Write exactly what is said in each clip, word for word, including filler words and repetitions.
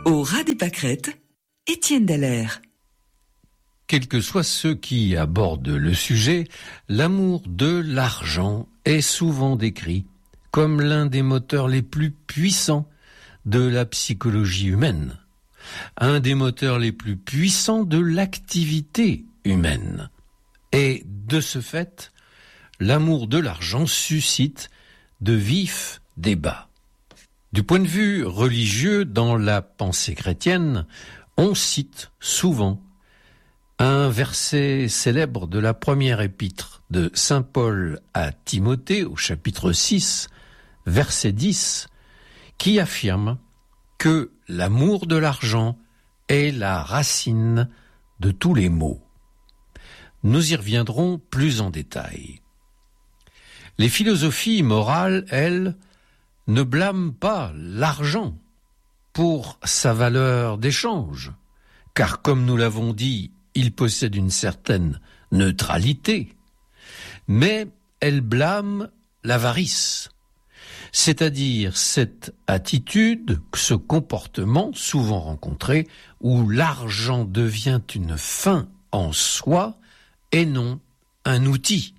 Au ras des pâquerettes, Étienne Dallaire. Quels que soient ceux qui abordent le sujet, l'amour de l'argent est souvent décrit comme l'un des moteurs les plus puissants de la psychologie humaine, un des moteurs les plus puissants de l'activité humaine. Et de ce fait, l'amour de l'argent suscite de vifs débats. Du point de vue religieux, dans la pensée chrétienne, on cite souvent un verset célèbre de la première épître de saint Paul à Timothée, au chapitre six, verset dix, qui affirme que l'amour de l'argent est la racine de tous les maux. Nous y reviendrons plus en détail. Les philosophies morales, elles, ne blâment pas l'argent pour sa valeur d'échange, car comme nous l'avons dit, il possède une certaine neutralité, mais elles blâment l'avarice, c'est-à-dire cette attitude, ce comportement souvent rencontré où l'argent devient une fin en soi et non un outil,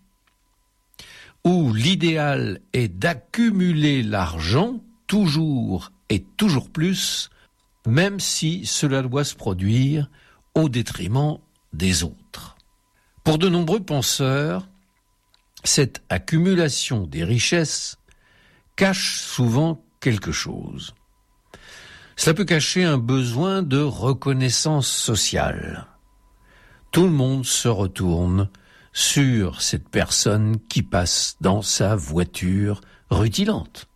où l'idéal est d'accumuler l'argent toujours et toujours plus, même si cela doit se produire au détriment des autres. Pour de nombreux penseurs, cette accumulation des richesses cache souvent quelque chose. Cela peut cacher un besoin de reconnaissance sociale. Tout le monde se retourne sur cette personne qui passe dans sa voiture rutilante.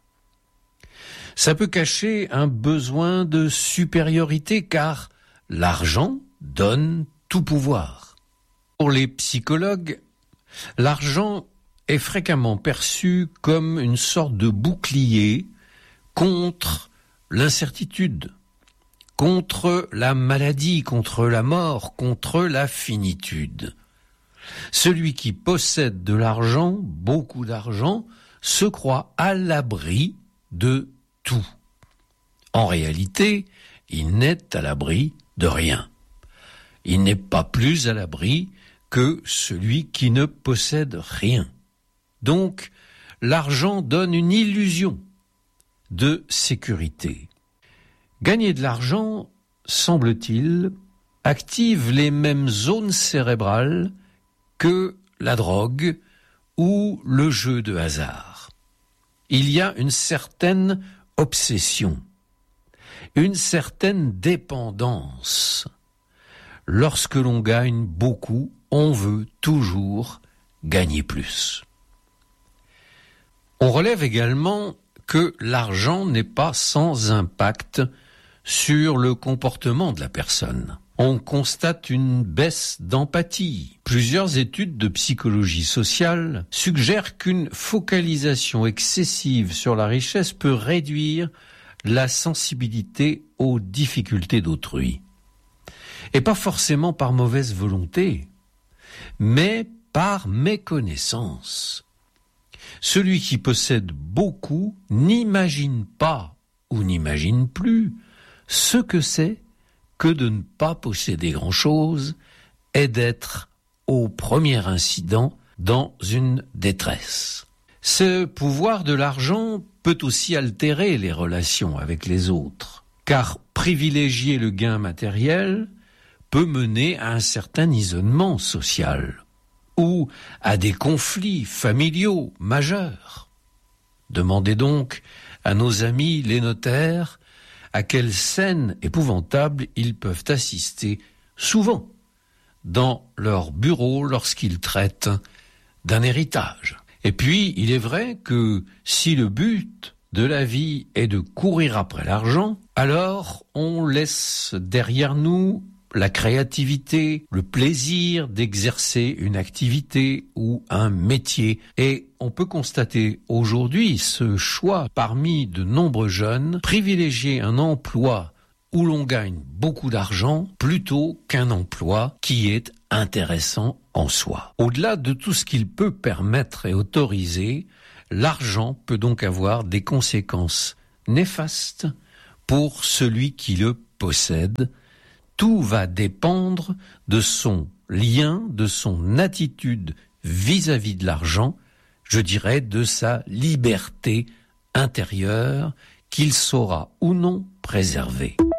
Ça peut cacher un besoin de supériorité car l'argent donne tout pouvoir. Pour les psychologues, l'argent est fréquemment perçu comme une sorte de bouclier contre l'incertitude, contre la maladie, contre la mort, contre la finitude. Celui qui possède de l'argent, beaucoup d'argent, se croit à l'abri de tout. En réalité, il n'est à l'abri de rien. Il n'est pas plus à l'abri que celui qui ne possède rien. Donc, l'argent donne une illusion de sécurité. Gagner de l'argent, semble-t-il, active les mêmes zones cérébrales que la drogue ou le jeu de hasard. Il y a une certaine obsession, une certaine dépendance. Lorsque l'on gagne beaucoup, on veut toujours gagner plus. On relève également que l'argent n'est pas sans impact sur le comportement de la personne. On constate une baisse d'empathie. Plusieurs études de psychologie sociale suggèrent qu'une focalisation excessive sur la richesse peut réduire la sensibilité aux difficultés d'autrui. Et pas forcément par mauvaise volonté, mais par méconnaissance. Celui qui possède beaucoup n'imagine pas ou n'imagine plus ce que c'est que de ne pas posséder grand-chose et d'être au premier incident dans une détresse. Ce pouvoir de l'argent peut aussi altérer les relations avec les autres, car privilégier le gain matériel peut mener à un certain isolement social ou à des conflits familiaux majeurs. Demandez donc à nos amis les notaires à quelle scène épouvantable ils peuvent assister souvent dans leur bureau lorsqu'ils traitent d'un héritage. Et puis, il est vrai que si le but de la vie est de courir après l'argent, alors on laisse derrière nous la créativité, le plaisir d'exercer une activité ou un métier. Et on peut constater aujourd'hui ce choix parmi de nombreux jeunes, privilégier un emploi où l'on gagne beaucoup d'argent plutôt qu'un emploi qui est intéressant en soi. Au-delà de tout ce qu'il peut permettre et autoriser, l'argent peut donc avoir des conséquences néfastes pour celui qui le possède. Tout va dépendre de son lien, de son attitude vis-à-vis de l'argent, je dirais de sa liberté intérieure qu'il saura ou non préserver.